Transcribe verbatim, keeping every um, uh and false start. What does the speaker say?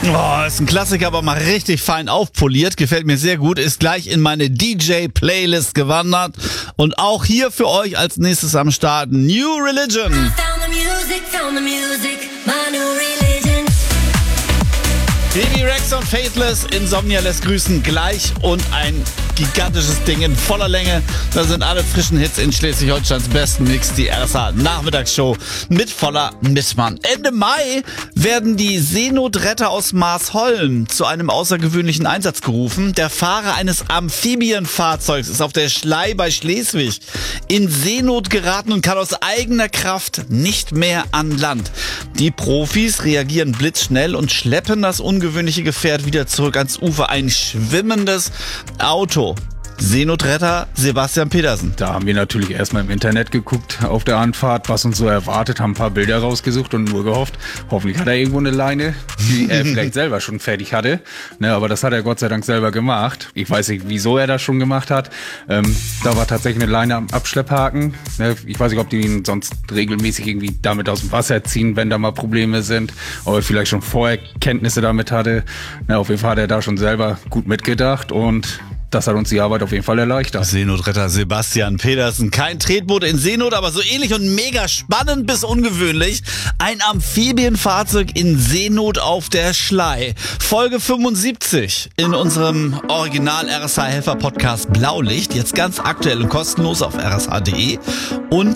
Oh, ist ein Klassiker, aber mal richtig fein aufpoliert. Gefällt mir sehr gut. Ist gleich in meine D J-Playlist gewandert. Und auch hier für euch als nächstes am Start New Religion. Baby Rex und Faithless, Insomnia lässt grüßen, gleich und ein gigantisches Ding in voller Länge. Da sind alle frischen Hits in Schleswig-Holsteins besten Mix, die R S A-Nachmittagsshow mit voller Missmann. Ende Mai werden die Seenotretter aus Maasholm zu einem außergewöhnlichen Einsatz gerufen. Der Fahrer eines Amphibienfahrzeugs ist auf der Schlei bei Schleswig in Seenot geraten und kann aus eigener Kraft nicht mehr an Land. Die Profis reagieren blitzschnell und schleppen das ungewöhnliche Gefährt wieder zurück ans Ufer. Ein schwimmendes Auto. Seenotretter Sebastian Petersen. Da haben wir natürlich erstmal im Internet geguckt auf der Anfahrt, was uns so erwartet, haben ein paar Bilder rausgesucht und nur gehofft, hoffentlich hat er irgendwo eine Leine, die er vielleicht selber schon fertig hatte. Ne, aber das hat er Gott sei Dank selber gemacht. Ich weiß nicht, wieso er das schon gemacht hat. Ähm, da war tatsächlich eine Leine am Abschlepphaken. Ne, ich weiß nicht, ob die ihn sonst regelmäßig irgendwie damit aus dem Wasser ziehen, wenn da mal Probleme sind. Ob er vielleicht schon vorher Kenntnisse damit hatte. Ne, auf jeden Fall hat er da schon selber gut mitgedacht und das hat uns die Arbeit auf jeden Fall erleichtert. Seenotretter Sebastian Petersen. Kein Tretboot in Seenot, aber so ähnlich und mega spannend bis ungewöhnlich. Ein Amphibienfahrzeug in Seenot auf der Schlei. Folge fünfundsiebzig in unserem Original R S H-Helfer-Podcast Blaulicht. Jetzt ganz aktuell und kostenlos auf r s h punkt d e und